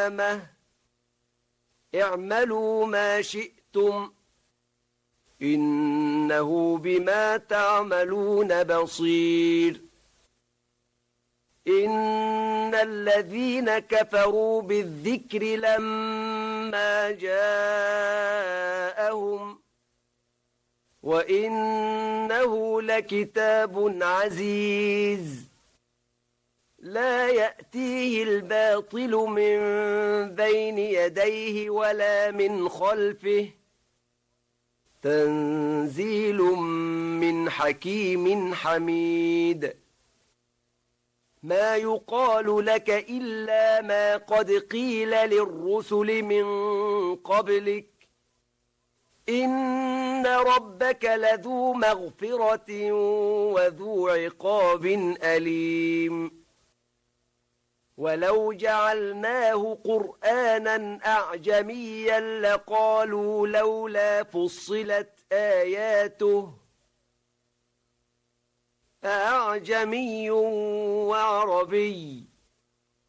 القيامة اعملوا ما شئتم إنه بما تعملون بصير إن الذين كفروا بالذكر لما جاءهم وإنه لكتاب عزيز لا يأتيه الباطل من بين يديه ولا من خلفه تنزيل من حكيم حميد ما يقال لك إلا ما قد قيل للرسل من قبلك إن ربك لذو مغفرة وذو عقاب أليم ولو جعلناه قرآنا أعجميا لقالوا لولا فصلت آياته أعجمي وعربي